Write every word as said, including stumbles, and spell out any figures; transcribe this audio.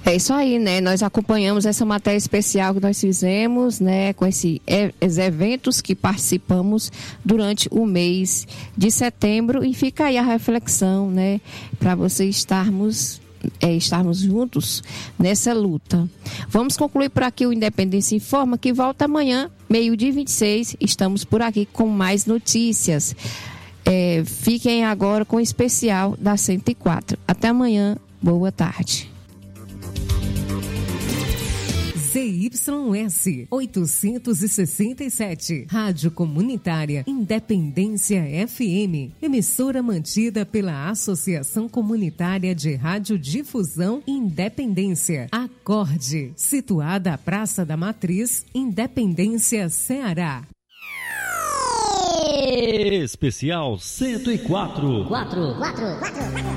É isso aí, né? Nós acompanhamos essa matéria especial que nós fizemos, né? Com esse, esses eventos que participamos durante o mês de setembro. E fica aí a reflexão, né? Para vocês estarmos, é, estarmos juntos nessa luta. Vamos concluir por aqui o Independência Informa, que volta amanhã, meio-dia e vinte e seis. Estamos por aqui com mais notícias. É, fiquem agora com o especial da cento e quatro. Até amanhã. Boa tarde. Z Y S oitocentos e sessenta e sete, Rádio Comunitária Independência F M, emissora mantida pela Associação Comunitária de Radiodifusão Independência, Acorde, situada à Praça da Matriz, Independência, Ceará. Especial cento e quatro. Quatro, quatro, quatro.